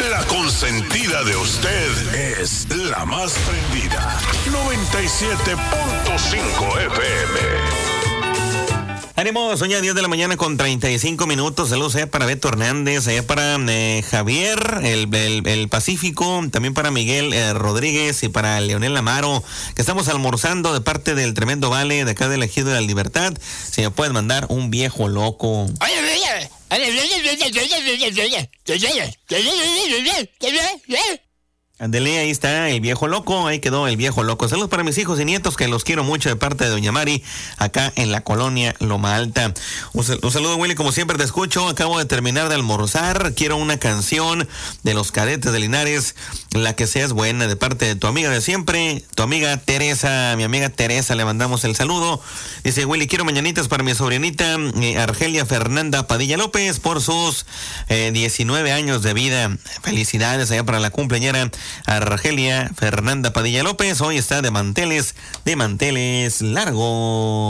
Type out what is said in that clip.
La consentida de usted es la más prendida. 97.5 FM. Ánimo, son ya 10 de la mañana con 35 minutos. Saludos allá para Beto Hernández, allá para Javier, el Pacífico, también para Miguel Rodríguez y para Leonel Amaro, que estamos almorzando de parte del Tremendo Vale, de acá del Ejido de la Libertad. Si me pueden mandar un viejo loco. Andele, ahí está el viejo loco, ahí quedó el viejo loco. Saludos para mis hijos y nietos, que los quiero mucho, de parte de Doña Mari, acá en la colonia Loma Alta. Un saludo, Willy, como siempre te escucho. Acabo de terminar de almorzar. Quiero una canción de los Cadetes de Linares, La que seas buena, de parte de tu amiga de siempre, tu amiga Teresa. Mi amiga Teresa, le mandamos el saludo. Dice Willy, quiero mañanitas para mi sobrinita Argelia Fernanda Padilla López por sus 19 años de vida. Felicidades allá para la cumpleañera Argelia Fernanda Padilla López. Hoy está de manteles largos.